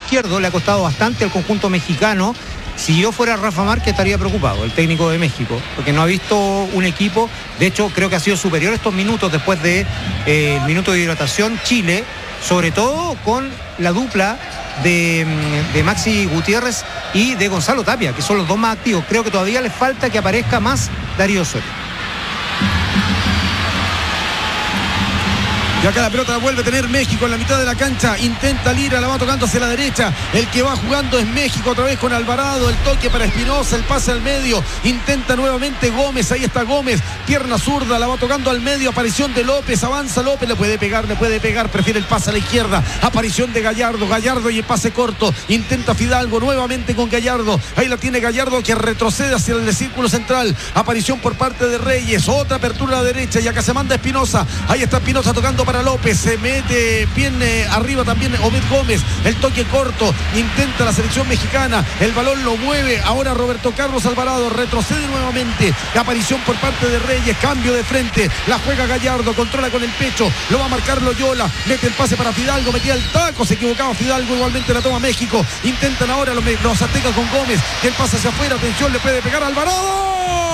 izquierdo le ha costado bastante al conjunto mexicano. Si yo fuera Rafa Márquez estaría preocupado, el técnico de México, porque no ha visto un equipo. De hecho, creo que ha sido superior estos minutos después de el minuto de hidratación Chile, sobre todo con la dupla de Maxi Gutiérrez y de Gonzalo Tapia, que son los dos más activos. Creo que todavía les falta que aparezca más Darío Osorio. Y acá la pelota la vuelve a tener México en la mitad de la cancha. Intenta Lira, la va tocando hacia la derecha. El que va jugando es México otra vez con Alvarado. El toque para Espinosa, el pase al medio. Intenta nuevamente Gómez, ahí está Gómez. Pierna zurda, la va tocando al medio. Aparición de López, avanza López, le puede pegar. Prefiere el pase a la izquierda. Aparición de Gallardo y el pase corto. Intenta Fidalgo nuevamente con Gallardo. Ahí la tiene Gallardo que retrocede hacia el círculo central. Aparición por parte de Reyes. Otra apertura a la derecha y acá se manda Espinosa. Ahí está Espinosa tocando para López, se mete bien arriba también Obed Gómez, el toque corto, intenta la selección mexicana, el balón lo mueve, ahora Roberto Carlos Alvarado, retrocede nuevamente, la aparición por parte de Reyes, cambio de frente, la juega Gallardo, controla con el pecho, lo va a marcar Loyola, mete el pase para Fidalgo, metía el taco, se equivocaba Fidalgo, igualmente la toma México, intentan ahora los aztecas con Gómez, que el pase hacia afuera, atención, le puede pegar Alvarado.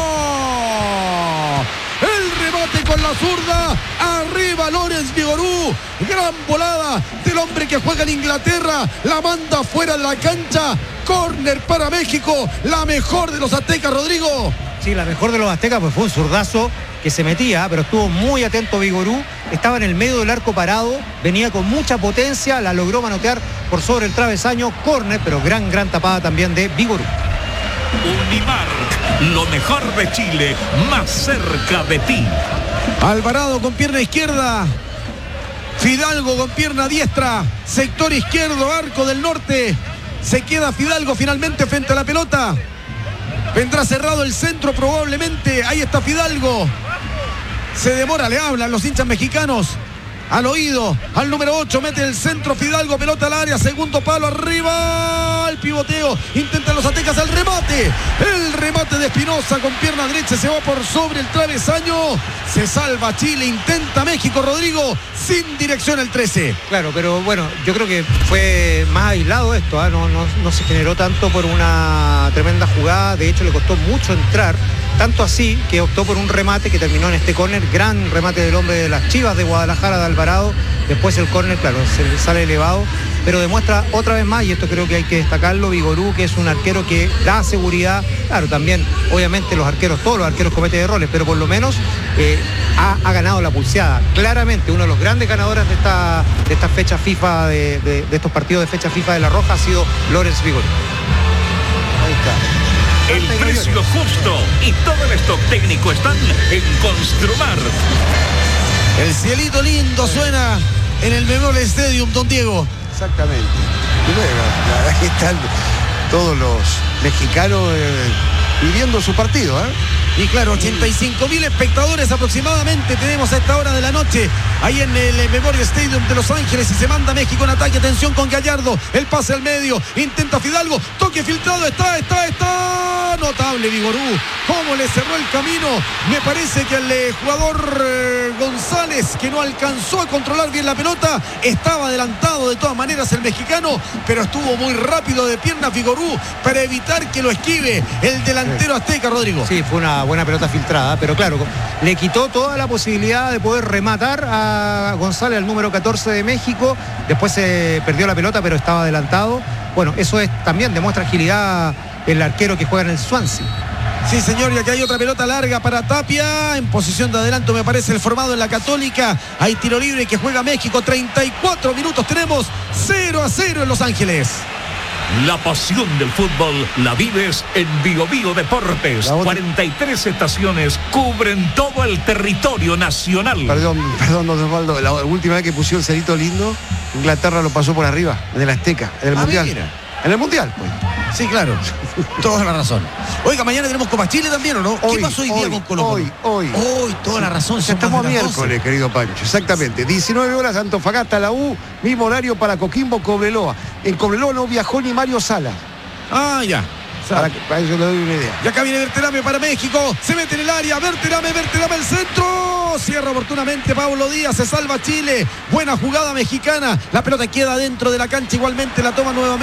El remate con la zurda, arriba Lorenz Vigorú, gran volada del hombre que juega en Inglaterra, la manda fuera de la cancha, córner para México, la mejor de los aztecas, Rodrigo. Sí, la mejor de los aztecas, pues fue un zurdazo que se metía, pero estuvo muy atento Vigorú, estaba en el medio del arco parado, venía con mucha potencia, la logró manotear por sobre el travesaño, córner, pero gran tapada también de Vigorú. Unimar, lo mejor de Chile, más cerca de ti. Alvarado con pierna izquierda, Fidalgo con pierna diestra, sector izquierdo, arco del norte, se queda Fidalgo finalmente frente a la pelota, vendrá cerrado el centro probablemente, ahí está Fidalgo, se demora, le hablan los hinchas mexicanos al oído, al número 8, mete el centro Fidalgo, pelota al área, segundo palo arriba, el pivoteo, intentan los aztecas el remate de Espinosa con pierna derecha, se va por sobre el travesaño, se salva Chile, intenta México, Rodrigo, sin dirección el 13. Claro, pero bueno, yo creo que fue más aislado esto, ¿eh? No se generó tanto por una tremenda jugada, de hecho le costó mucho entrar, tanto así que optó por un remate que terminó en este córner, gran remate del hombre de las Chivas de Guadalajara, de Alvarado, después el córner, claro, se sale elevado, pero demuestra otra vez más, y esto creo que hay que destacarlo, Vigorú, que es un arquero que da seguridad, claro, también, obviamente todos los arqueros cometen errores, pero por lo menos ha ganado la pulseada, claramente, uno de los grandes ganadores de esta fecha FIFA, de estos partidos de fecha FIFA de La Roja ha sido Lorenz Vigorú. Ahí está. El precio justo y todo el stock técnico están en Construmar. El cielito lindo suena en el Memorial Stadium, don Diego. Exactamente. Y bueno, la verdad que están todos los mexicanos viviendo su partido, ¿eh? Y claro, 85.000 espectadores aproximadamente tenemos a esta hora de la noche ahí en el Memorial Stadium de Los Ángeles, y se manda México en ataque. Atención con Gallardo, el pase al medio, intenta Fidalgo, toque filtrado, está notable Vigorú, cómo le cerró el camino. Me parece que el jugador González, que no alcanzó a controlar bien la pelota, estaba adelantado de todas maneras el mexicano, pero estuvo muy rápido de pierna Vigorú para evitar que lo esquive el delantero azteca, Rodrigo. Sí, fue una buena pelota filtrada, pero claro, le quitó toda la posibilidad de poder rematar a González, al número 14 de México. Después se perdió la pelota, pero estaba adelantado. Bueno, eso también demuestra agilidad el arquero que juega en el Swansea. Sí, señor, y aquí hay otra pelota larga para Tapia, en posición de adelanto me parece el formado en la Católica. Hay tiro libre que juega México, 34 minutos tenemos, 0-0 en Los Ángeles. La pasión del fútbol la vives en Bio Bio Deportes. 43 estaciones cubren todo el territorio nacional. Perdón, don Osvaldo, la última vez que pusieron el cerito lindo, Inglaterra lo pasó por arriba, en el Azteca, en el Mundial. Mira. En el Mundial, pues. Sí, claro. Toda la razón. Oiga, mañana tenemos Copa Chile también, ¿o no? ¿Qué pasó hoy día con Colo-Colo? Hoy, toda la razón. Ya estamos a miércoles, querido Pancho. Exactamente. 19 horas, Antofagasta, la U. Mismo horario para Coquimbo, Cobreloa. En Cobreloa no viajó ni Mario Sala. Ah, ya. Para eso le doy una idea. Y acá viene Berterame para México. Se mete en el área. Berterame el centro. Cierra oportunamente Pablo Díaz. Se salva Chile. Buena jugada mexicana. La pelota queda dentro de la cancha. Igualmente la toma nuevamente